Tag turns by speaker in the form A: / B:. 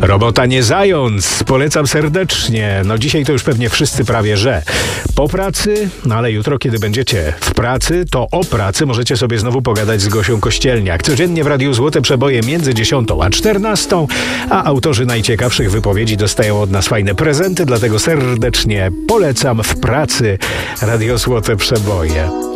A: Robota nie zając, polecam serdecznie. No dzisiaj to już pewnie wszyscy prawie, że po pracy, no ale jutro, kiedy będziecie w pracy, to o pracy możecie sobie znowu pogadać z Gosią Kościelniak. Codziennie w Radiu Złote Przeboje między 10 a 14, a autorzy najciekawszych wypowiedzi dostają od nas fajne prezenty, dlatego serdecznie polecam w pracy Radio Złote Przeboje.